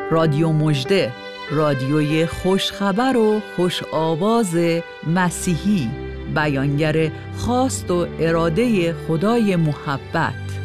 رادیو مژده، رادیوی خوشخبر و خوش آواز مسیحی، بیانگر خواست و اراده خدای محبت.